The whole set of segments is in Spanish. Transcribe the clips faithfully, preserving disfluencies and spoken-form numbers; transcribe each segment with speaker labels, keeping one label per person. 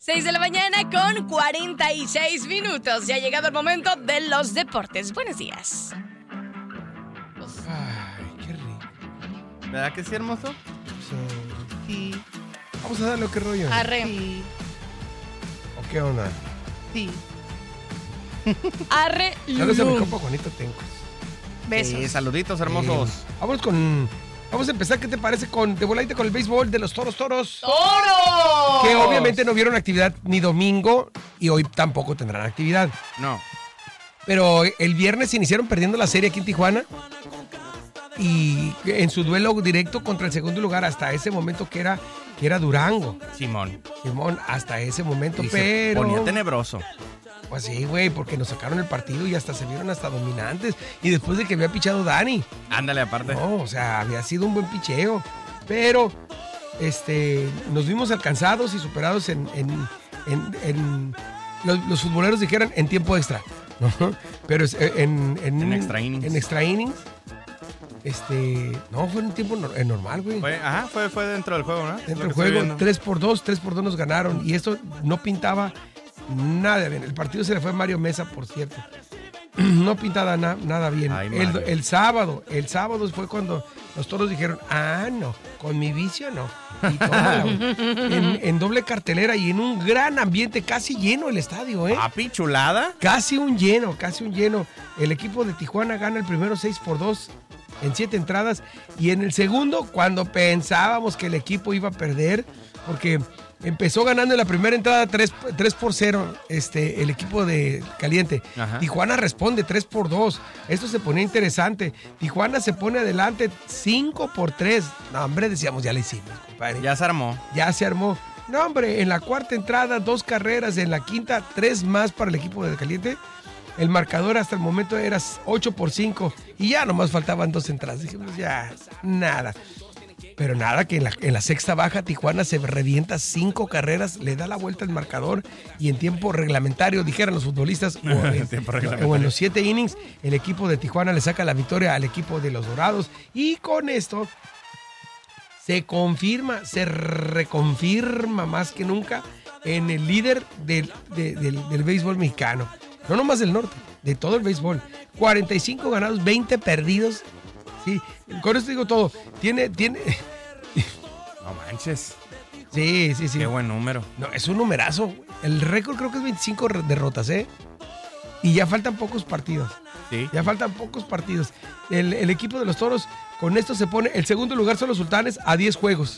Speaker 1: seis de la mañana con cuarenta y seis minutos. Ya ha llegado el momento de los deportes. Buenos días.
Speaker 2: Ay, qué rico.
Speaker 3: ¿Verdad que sí, hermoso?
Speaker 2: Sí. sí. Vamos a darle, ¿qué rollo?
Speaker 1: Arre.
Speaker 2: Sí. ¿O qué onda?
Speaker 1: Sí. Arre,
Speaker 2: Saludos a mi
Speaker 1: Lulú.
Speaker 2: compa Juanito Tencos.
Speaker 1: Besos.
Speaker 3: Sí, saluditos, hermosos.
Speaker 2: Eh, vamos con... Vamos a empezar, ¿qué te parece? Con de voladita con el béisbol de los toros, toros.
Speaker 1: ¡Toros!
Speaker 2: Que obviamente no vieron actividad ni domingo y hoy tampoco tendrán actividad.
Speaker 3: No.
Speaker 2: Pero el viernes iniciaron perdiendo la serie aquí en Tijuana. Y en su duelo directo contra el segundo lugar, hasta ese momento que era, que era Durango.
Speaker 3: Simón.
Speaker 2: Simón, hasta ese momento,
Speaker 3: Y
Speaker 2: pero...
Speaker 3: se ponía tenebroso.
Speaker 2: Pues sí, güey, porque nos sacaron el partido y hasta se vieron hasta dominantes. Y después de que había pichado Dani.
Speaker 3: Ándale, aparte.
Speaker 2: No, o sea, había sido un buen picheo. Pero, este, nos vimos alcanzados y superados en... en, en, en los, los futboleros dijeran en tiempo extra. ¿No? Pero es, en, en,
Speaker 3: En extra innings.
Speaker 2: En extra innings. Este, no, fue en un tiempo no- eh, normal, güey.
Speaker 3: Fue, ajá, fue, fue dentro del juego, ¿no?
Speaker 2: Dentro
Speaker 3: Lo
Speaker 2: del
Speaker 3: que estoy
Speaker 2: juego,
Speaker 3: viendo.
Speaker 2: tres por dos, tres por dos nos ganaron. Y esto no pintaba nada bien. El partido se le fue a Mario Mesa, por cierto. No pintaba na- nada bien.
Speaker 3: Ay,
Speaker 2: el,
Speaker 3: Mario.
Speaker 2: el sábado, el sábado fue cuando los toros dijeron, ah, no, con mi vicio no. Y tómala, güey. en, en doble cartelera y en un gran ambiente, casi lleno el estadio, ¿eh?
Speaker 3: Papi, chulada.
Speaker 2: Casi un lleno, casi un lleno. El equipo de Tijuana gana el primero seis por dos en siete entradas. Y en el segundo, cuando pensábamos que el equipo iba a perder, porque empezó ganando en la primera entrada tres por cero este, el equipo de Caliente.
Speaker 3: Ajá.
Speaker 2: Tijuana responde tres por dos. Esto se ponía interesante. Tijuana se pone adelante cinco por tres. No, hombre, decíamos, ya le hicimos, compadre.
Speaker 3: Ya se armó.
Speaker 2: Ya se armó. No, hombre, en la cuarta entrada, dos carreras. En la quinta, tres más para el equipo de Caliente. El marcador hasta el momento era ocho por cinco. Y ya nomás faltaban dos entradas. Dijimos, ya, nada. Pero nada, que en la, en la sexta baja Tijuana se revienta cinco carreras, le da la vuelta al marcador y en tiempo reglamentario, dijeran los futbolistas, o en,
Speaker 3: Tiempo
Speaker 2: o en
Speaker 3: reglamentario.
Speaker 2: los siete innings, el equipo de Tijuana le saca la victoria al equipo de los Dorados. Y con esto se confirma, se reconfirma más que nunca en el líder del, de- del, del béisbol mexicano. No nomás del norte, de todo el béisbol. cuarenta y cinco ganados, veinte perdidos. Sí, con esto digo todo. Tiene, tiene...
Speaker 3: No manches.
Speaker 2: Sí, sí, sí.
Speaker 3: Qué buen número.
Speaker 2: No, es un numerazo. El récord creo que es veinticinco re- derrotas, ¿eh? Y ya faltan pocos partidos.
Speaker 3: Sí.
Speaker 2: Ya faltan pocos partidos. El, el equipo de los Toros, con esto se pone... El segundo lugar son los Sultanes a diez juegos.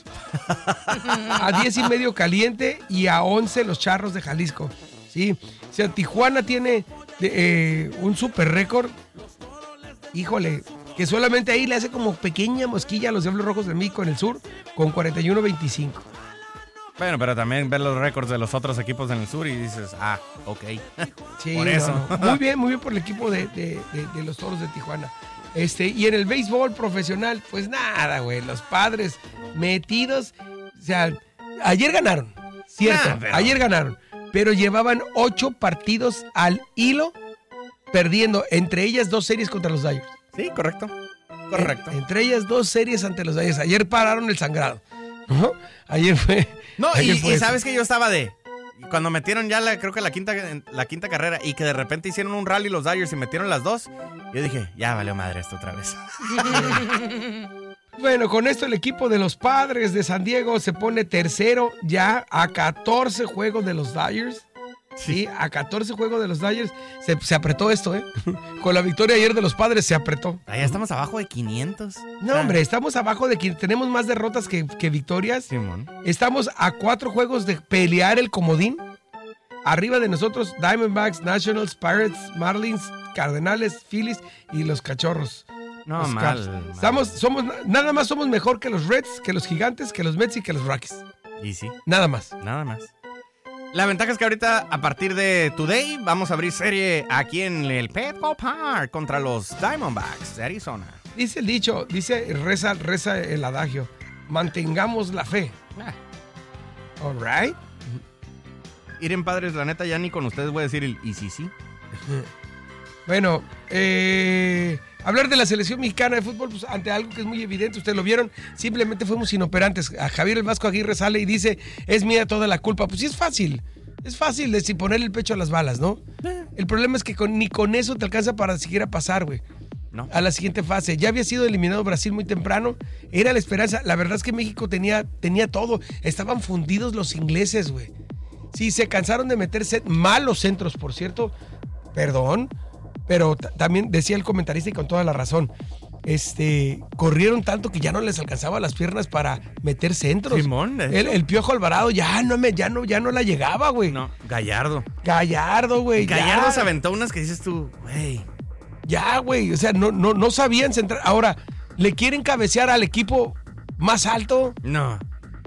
Speaker 2: A diez y medio Caliente y a once los Charros de Jalisco. Sí. O sea, Tijuana tiene eh, un super récord. Híjole, que solamente ahí le hace como pequeña mosquilla a los Diablos Rojos de México en el sur con cuarenta y uno veinticinco.
Speaker 3: Bueno, pero también ver los récords de los otros equipos en el sur y dices, ah, ok.
Speaker 2: Sí,
Speaker 3: Por eso.
Speaker 2: no, no. Muy bien, muy bien por el equipo de, de- de- de los Toros de Tijuana. Este, y en el béisbol profesional, pues nada, güey. Los Padres metidos. O sea, ayer ganaron. Cierto,
Speaker 3: Nah, pero-
Speaker 2: ayer ganaron. Pero llevaban ocho partidos al hilo perdiendo. Entre ellas dos series contra los Dodgers.
Speaker 3: Sí, correcto. Correcto.
Speaker 2: En- entre ellas dos series ante los Dodgers. Ayer pararon el sangrado. ¿No? Ayer fue.
Speaker 3: No, y,
Speaker 2: ayer fue
Speaker 3: y
Speaker 2: eso.
Speaker 3: sabes que yo estaba de... Cuando metieron ya la, creo que la quinta, la quinta carrera y que de repente hicieron un rally los Dodgers y metieron las dos, yo dije, ya valió madre esto otra vez.
Speaker 2: Bueno, con esto el equipo de los Padres de San Diego se pone tercero ya a catorce juegos de los Dodgers. Sí, a catorce juegos de los Dodgers. Se, se apretó esto, ¿eh? Con la victoria ayer de los Padres se apretó.
Speaker 3: Ah, ya estamos abajo de quinientos.
Speaker 2: No, hombre, estamos abajo de quien tenemos más derrotas que, que victorias.
Speaker 3: Simón.
Speaker 2: Estamos a cuatro juegos de pelear el comodín. Arriba de nosotros, Diamondbacks, Nationals, Pirates, Marlins, Cardenales, Phillies y los Cachorros.
Speaker 3: No,
Speaker 2: Los
Speaker 3: mal,
Speaker 2: Cubs.
Speaker 3: mal.
Speaker 2: Estamos, somos, nada más somos mejor que los Reds, que los Gigantes, que los Mets y que los Rockies.
Speaker 3: Y sí,
Speaker 2: Nada más.
Speaker 3: nada más. La ventaja es que ahorita, a partir de today, vamos a abrir serie aquí en el Petco Park contra los Diamondbacks de Arizona.
Speaker 2: Dice el dicho, dice, reza, reza el adagio, mantengamos la fe.
Speaker 3: Ah.
Speaker 2: All right.
Speaker 3: Iren, padres, la neta, ya ni con ustedes voy a decir el y sí, sí.
Speaker 2: Bueno, eh, hablar de la selección mexicana de fútbol, pues ante algo que es muy evidente, ustedes lo vieron, simplemente fuimos inoperantes. A Javier el Vasco Aguirre sale y dice, es mía toda la culpa. Pues sí es fácil. Es fácil de si ponerle el pecho a las balas, ¿no? El problema es que con, ni con eso te alcanza para siquiera pasar, güey.
Speaker 3: No.
Speaker 2: A la siguiente fase. Ya había sido eliminado Brasil muy temprano. Era la esperanza. La verdad es que México tenía, tenía todo. Estaban fundidos los ingleses, güey. Sí, se cansaron de meterse malos centros, por cierto. Perdón. Pero t- también decía el comentarista y con toda la razón. Este, corrieron tanto que ya no les alcanzaba las piernas para meter centros.
Speaker 3: Simón, de
Speaker 2: el,
Speaker 3: hecho.
Speaker 2: el Piojo Alvarado ya no me, ya no, ya no la llegaba, güey.
Speaker 3: No, Gallardo.
Speaker 2: Gallardo, güey.
Speaker 3: Gallardo
Speaker 2: ya.
Speaker 3: se aventó unas que dices tú, güey.
Speaker 2: Ya, güey. O sea, no, no, no sabían centrar. Ahora, ¿le quieren cabecear al equipo más alto?
Speaker 3: No.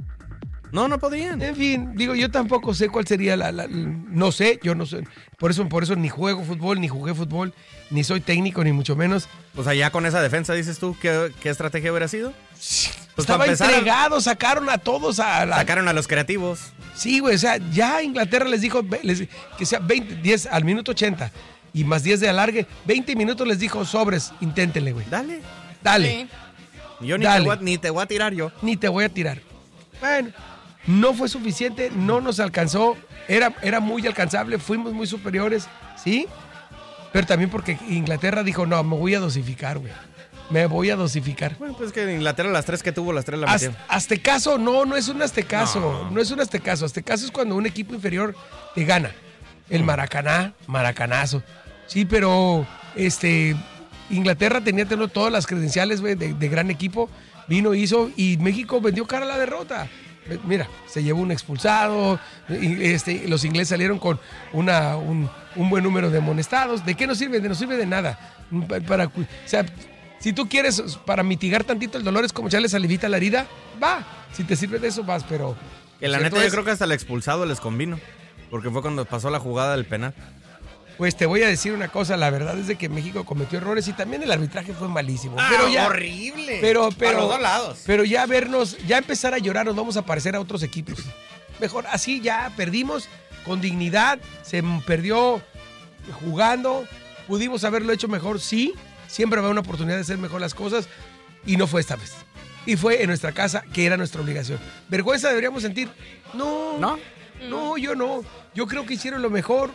Speaker 3: No, no podían.
Speaker 2: En fin, digo, yo tampoco sé cuál sería la, la- la- no sé, yo no sé. Por eso, por eso ni juego fútbol, ni jugué fútbol, ni soy técnico, ni mucho menos.
Speaker 3: O sea, ya con esa defensa, dices tú, ¿qué, qué estrategia hubiera sido? Pues
Speaker 2: Estaba
Speaker 3: para empezar,
Speaker 2: entregado, sacaron a todos a la...
Speaker 3: Sacaron a los creativos.
Speaker 2: Sí, güey, o sea, ya Inglaterra les dijo ve- les- que sea veinte, diez al minuto ochenta y más diez de alargue, veinte minutos les dijo sobres, inténtenle, güey.
Speaker 3: Dale.
Speaker 2: Dale,
Speaker 1: Sí.
Speaker 3: Yo ni
Speaker 2: Dale.
Speaker 3: te, voy a, ni te voy a tirar yo.
Speaker 2: ni te voy a tirar. Bueno, no fue suficiente, no nos alcanzó, era, era muy alcanzable, fuimos muy superiores, ¿sí? Pero también porque Inglaterra dijo, no, me voy a dosificar, güey. Me voy a dosificar.
Speaker 3: Bueno, pues que Inglaterra las tres que tuvo, las tres la
Speaker 2: Az-
Speaker 3: metió.
Speaker 2: Aztecaso, no, no es un aztecaso. No.
Speaker 3: No.
Speaker 2: es un aztecaso. Aztecaso es cuando un equipo inferior te gana. El Maracaná, Maracanazo. Sí, pero este Inglaterra tenía tenía todas las credenciales, güey, de, de gran equipo. Vino, hizo y México vendió cara a la derrota. Eh, Mira, se llevó un expulsado. y, Este, los ingleses salieron con una, un, un buen número de amonestados. ¿De qué nos sirve? De no sirve de nada. Pa- Para, cu- o sea, si tú quieres para mitigar tantito el dolor es como echarle salivita a la herida, va. Si te sirve de eso, vas, pero...
Speaker 3: Que la
Speaker 2: cierto
Speaker 3: neta, yo
Speaker 2: es-
Speaker 3: creo que hasta el expulsado les convino. Porque fue cuando pasó la jugada del penal.
Speaker 2: Pues te voy a decir una cosa, la verdad es de que México cometió errores y también el arbitraje fue malísimo. pero ya,
Speaker 3: horrible.
Speaker 2: pero, pero,
Speaker 3: Para los dos lados.
Speaker 2: pero ya vernos, ya empezar a llorar, nos vamos a parecer a otros equipos. Mejor así ya perdimos con dignidad, se m- perdió jugando, pudimos haberlo hecho mejor, sí, siempre va a haber una oportunidad de hacer mejor las cosas y no fue esta vez. Y fue en nuestra casa, que era nuestra obligación. ¿Vergüenza deberíamos sentir? No.
Speaker 3: ¿No?
Speaker 2: No, yo no. Yo creo que hicieron lo mejor.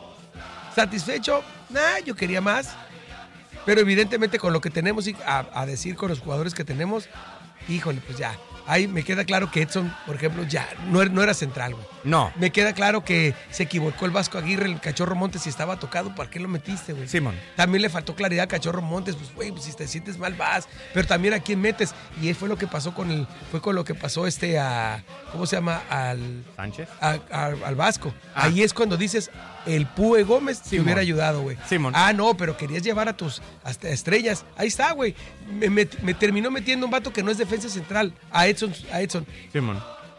Speaker 2: ¿Satisfecho? Nah, yo quería más. Pero evidentemente con lo que tenemos y a, a decir con los jugadores que tenemos, híjole, pues ya. Ahí me queda claro que Edson, por ejemplo, ya no, era- no era central, güey.
Speaker 3: No.
Speaker 2: Me queda claro que se equivocó el Vasco Aguirre, el Cachorro Montes, y estaba tocado. ¿Para qué lo metiste, güey?
Speaker 3: Simón.
Speaker 2: También le faltó claridad a Cachorro Montes, pues güey, pues, si te sientes mal vas, pero también a quién metes. Y fue lo que pasó con el, fue con lo que pasó este a, ¿cómo se llama? Al,
Speaker 3: Sánchez.
Speaker 2: a- a- al Vasco.
Speaker 3: Ah.
Speaker 2: Ahí es cuando dices, el Pue Gómez te
Speaker 3: Simón.
Speaker 2: hubiera ayudado, güey.
Speaker 3: Simón.
Speaker 2: Ah, no, pero querías llevar a tus hasta estrellas. Ahí está, güey. Me, me- me terminó metiendo un vato que no es defensa central, a Edson, a Edson.
Speaker 3: Simón.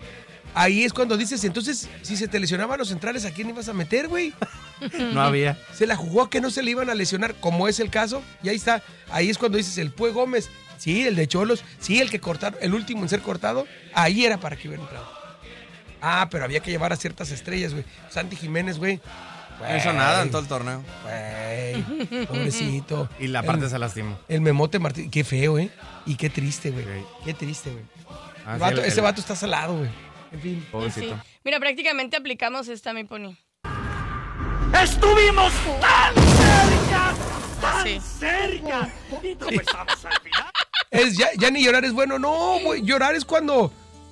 Speaker 2: Ahí es cuando dices, entonces, si se te lesionaban los centrales, ¿a quién ibas a meter, güey?
Speaker 3: No había.
Speaker 2: Se la jugó a que no se le iban a lesionar, como es el caso, y ahí está. Ahí es cuando dices, el Pue Gómez, sí, el de Cholos, sí, el que cortaron, el último en ser cortado, ahí era para que hubiera entrado. Ah, pero había que llevar a ciertas estrellas, güey. Santi Jiménez, güey.
Speaker 3: No hizo nada en todo el torneo.
Speaker 2: Güey, pobrecito.
Speaker 3: Y la parte
Speaker 2: el,
Speaker 3: se lastimó.
Speaker 2: el Memote Martín, qué feo, ¿eh? Y qué triste, güey.
Speaker 3: Sí.
Speaker 2: Qué triste, güey.
Speaker 3: Ah,
Speaker 2: El
Speaker 3: sí,
Speaker 2: vato-
Speaker 3: el-
Speaker 2: ese
Speaker 3: el-
Speaker 2: vato está salado, güey. En fin.
Speaker 1: Sí.
Speaker 3: Pobrecito.
Speaker 1: Mira, prácticamente aplicamos esta, mi pony.
Speaker 4: Estuvimos tan cerca, tan
Speaker 1: Sí.
Speaker 4: cerca y tropezamos al final.
Speaker 2: Es, ya, ya ni llorar es bueno. No, güey. Llorar es cuando.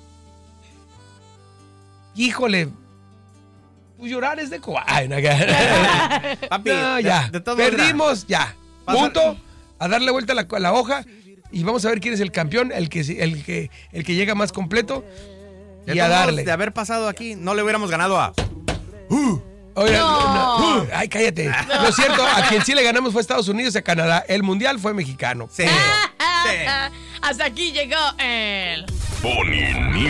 Speaker 2: Híjole. Pues llorar es de cobarde. No,
Speaker 3: Papi,
Speaker 2: no,
Speaker 3: de-
Speaker 2: ya.
Speaker 3: de todo,
Speaker 2: Perdimos, ya.
Speaker 3: Pasa-
Speaker 2: Punto. A darle vuelta a la, a la hoja. Y vamos a ver quién es el campeón. El que, el que, el que llega más completo.
Speaker 3: De
Speaker 2: Y a
Speaker 3: todos modos,
Speaker 2: darle.
Speaker 3: De haber pasado aquí, no le hubiéramos ganado a.
Speaker 2: Oiga,
Speaker 1: No.
Speaker 2: no, no, ay, cállate. Lo cierto, a quien sí le ganamos fue Estados Unidos y a Canadá. El mundial fue mexicano.
Speaker 3: Sí. Sí.
Speaker 1: Hasta aquí llegó el...
Speaker 4: Pony